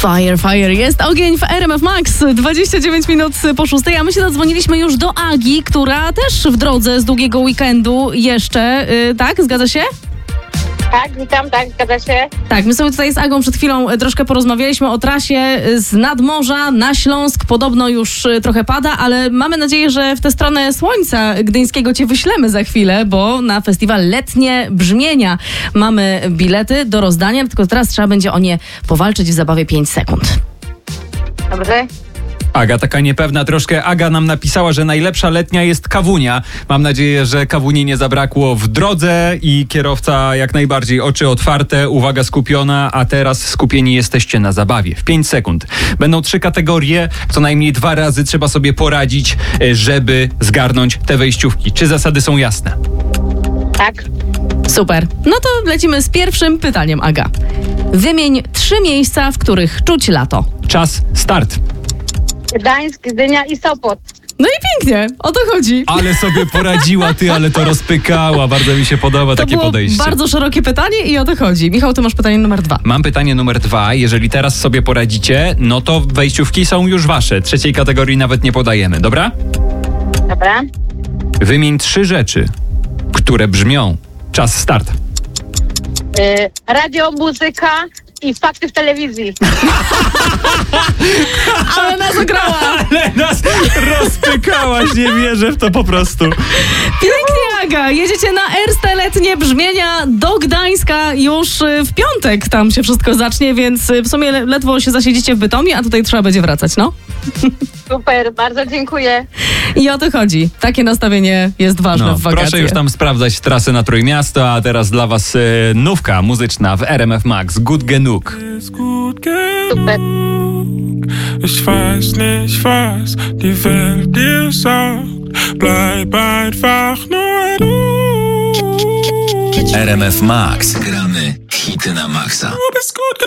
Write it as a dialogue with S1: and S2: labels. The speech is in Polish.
S1: Fire, jest ogień w RMF Max, 29 minut po 6, a my się zadzwoniliśmy już do Agi, która też w drodze z długiego weekendu jeszcze, tak? Zgadza się?
S2: Tak, witam, tak, zgadza się.
S1: Tak, my sobie tutaj z Agą przed chwilą troszkę porozmawialiśmy o trasie z nadmorza na Śląsk. Podobno już trochę pada, ale mamy nadzieję, że w tę stronę Słońca Gdyńskiego cię wyślemy za chwilę, bo na festiwal Letnie Brzmienia mamy bilety do rozdania, tylko teraz trzeba będzie o nie powalczyć w zabawie 5 sekund.
S2: Dobrze.
S3: Aga taka niepewna troszkę. Aga nam napisała, że najlepsza letnia jest kawunia. Mam nadzieję, że kawuni nie zabrakło w drodze i kierowca jak najbardziej oczy otwarte, uwaga skupiona, a teraz skupieni jesteście na zabawie. W 5 sekund. Będą 3 kategorie, co najmniej 2 razy trzeba sobie poradzić, żeby zgarnąć te wejściówki. Czy zasady są jasne?
S2: Tak.
S1: Super. No to lecimy z pierwszym pytaniem, Aga. Wymień 3 miejsca, w których czuć lato.
S3: Czas, start.
S2: Gdańsk, Gdynia i Sopot.
S1: No i pięknie, o to chodzi.
S3: Ale sobie poradziła ty, ale to rozpykała. Bardzo mi się podoba takie
S1: było
S3: podejście.
S1: bardzo szerokie pytanie i o to chodzi. Michał, ty masz pytanie numer 2.
S3: Mam pytanie numer 2. Jeżeli teraz sobie poradzicie, no to wejściówki są już wasze. 3. kategorii nawet nie podajemy, dobra?
S2: Dobra.
S3: Wymień 3 rzeczy, które brzmią. Czas, start.
S2: Radio, muzyka i fakty w telewizji.
S1: Ale nas ograła!
S3: Ale nas rozpykałaś, nie wierzę w to po prostu.
S1: Pięknie, Aga! Jedziecie na Erste Letnie Brzmienia do Gdańska już w piątek. Tam się wszystko zacznie, więc w sumie ledwo się zasiedzicie w Bytomie, a tutaj trzeba będzie wracać, no.
S2: Super, bardzo dziękuję.
S1: I o to chodzi. Takie nastawienie jest ważne w wakacje.
S3: Proszę już tam sprawdzać trasy na Trójmiasto, a teraz dla was nówka muzyczna w RMF Max. Gut genug.
S2: Super.
S4: Ich weiß nicht, was die Welt dir sagt. Bleib einfach nur du.
S5: RMF Max. Gramy hity na maksa.
S4: Du bist gut